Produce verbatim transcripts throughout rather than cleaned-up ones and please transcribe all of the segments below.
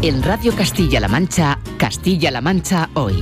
En Radio Castilla-La Mancha, Castilla-La Mancha Hoy.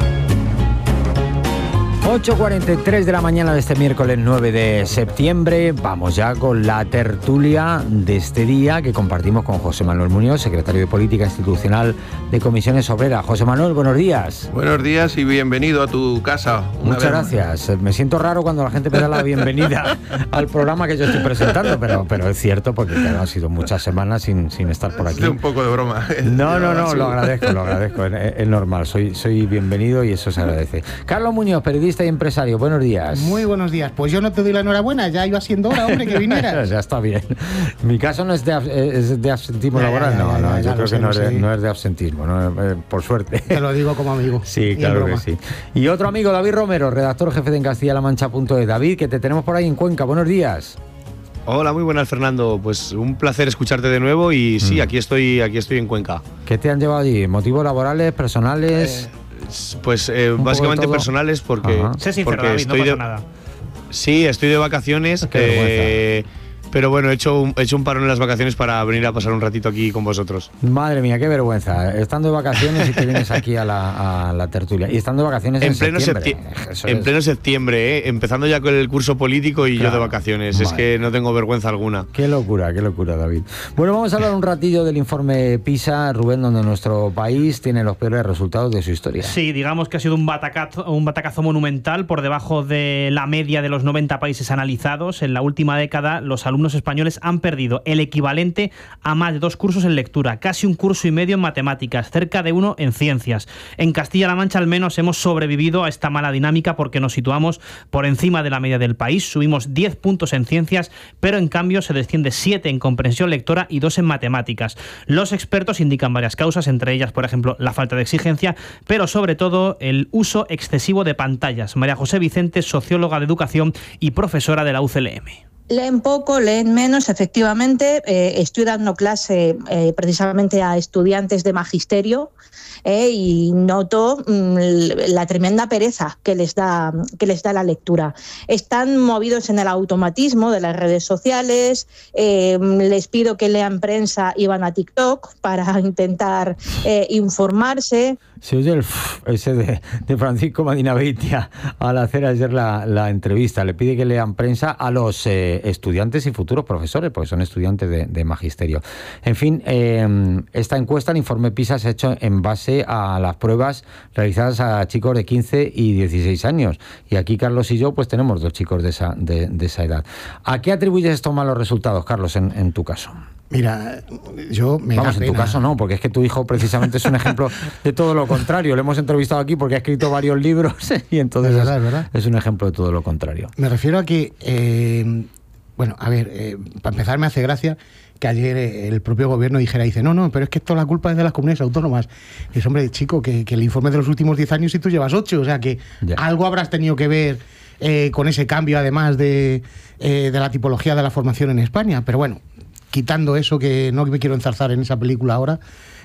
ocho cuarenta y tres de la mañana de este miércoles nueve de septiembre. Vamos ya con la tertulia de este día que compartimos con José Manuel Muñoz, secretario de Política Institucional de Comisiones Obreras. José Manuel, buenos días. Buenos días y bienvenido a tu casa. Muchas gracias. Me siento raro cuando la gente me da la bienvenida al programa que yo estoy presentando, pero, pero es cierto porque claro, han sido muchas semanas sin, sin estar por aquí. Es un poco de broma. No, no, no, lo agradezco, lo agradezco. Es, es normal, soy, soy bienvenido y eso se agradece. Carlos Muñoz, periodista y empresario, buenos días. Muy buenos días. Pues yo no te doy la enhorabuena, ya iba siendo hora, hombre, que vinieras. Ya está bien. Mi caso no es de, es de absentismo ya, laboral, ya, ya, no, no, ya, yo ya, creo que sé, no, es de, no es de absentismo, no, eh, por suerte. Te lo digo como amigo. Sí, claro que sí. Y otro amigo, David Romero, redactor jefe de En Castilla La Mancha punto es. David, que te tenemos por ahí en Cuenca, buenos días. Hola, muy buenas, Fernando. Pues un placer escucharte de nuevo y sí, mm. aquí estoy, aquí estoy en Cuenca. ¿Qué te han llevado allí? ¿Motivos laborales, personales? Eh, Pues eh, básicamente personales porque, sé sincero, porque David, estoy no pasa de, nada. Sí, estoy de vacaciones. Eh, pero bueno, he hecho, un, he hecho un parón en las vacaciones para venir a pasar un ratito aquí con vosotros. Madre mía, qué vergüenza. Estando de vacaciones y te vienes aquí a la, a la tertulia. Y estando de vacaciones en, en pleno septiembre. Septi- en es... pleno septiembre, ¿eh? Empezando ya con el curso político y claro, yo de vacaciones. Madre. Es que no tengo vergüenza alguna. Qué locura, qué locura, David. Bueno, vamos a hablar un ratillo del informe PISA, Rubén, donde nuestro país tiene los peores resultados de su historia. Sí, digamos que ha sido un batacazo, un batacazo monumental por debajo de la media de los noventa países analizados. En la última década, los alumnos españoles han perdido el equivalente a más de dos cursos en lectura, casi un curso y medio en matemáticas, cerca de uno en ciencias. En Castilla-La Mancha al menos hemos sobrevivido a esta mala dinámica porque nos situamos por encima de la media del país, subimos diez puntos en ciencias, pero en cambio se desciende siete en comprensión lectora y dos en matemáticas. Los expertos indican varias causas, entre ellas, por ejemplo, la falta de exigencia, pero sobre todo el uso excesivo de pantallas. María José Vicente, socióloga de educación y profesora de la U C L M. Leen poco, leen menos, efectivamente. Eh, estoy dando clase eh, precisamente a estudiantes de magisterio eh, y noto mm, la tremenda pereza que les da que les da la lectura. Están movidos en el automatismo de las redes sociales. Eh, les pido que lean prensa y van a TikTok para intentar eh, informarse. Se oye el f- ese de, de Francisco Madina Beitia al hacer ayer la, la entrevista. Le pide que lean prensa a los eh, estudiantes y futuros profesores, porque son estudiantes de, de magisterio. En fin, eh, esta encuesta, el informe PISA, se ha hecho en base a las pruebas realizadas a chicos de quince y dieciséis años. Y aquí Carlos y yo pues tenemos dos chicos de esa, de, de esa edad. ¿A qué atribuyes estos malos resultados, Carlos, en, en tu caso? Mira, yo me Vamos, da en tu pena. caso no, porque es que tu hijo precisamente es un ejemplo de todo lo contrario. Le hemos entrevistado aquí porque ha escrito varios libros y entonces es, verdad, es, es, verdad. es un ejemplo de todo lo contrario. Me refiero a que, eh, bueno, a ver, eh, para empezar me hace gracia que ayer el propio gobierno dijera, dice, no, no, pero es que esto la culpa es de las comunidades autónomas. Y es, hombre, chico, que, que el informe de los últimos diez años y tú llevas ocho, o sea que ya. Algo habrás tenido que ver eh, con ese cambio, además de, eh, de la tipología de la formación en España. Pero bueno, quitando eso, que no me quiero enzarzar en esa película ahora,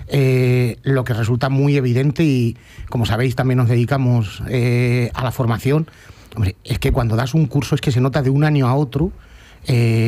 eh, lo que resulta muy evidente, y como sabéis también nos dedicamos eh, a la formación, hombre, es que cuando das un curso es que se nota de un año a otro eh,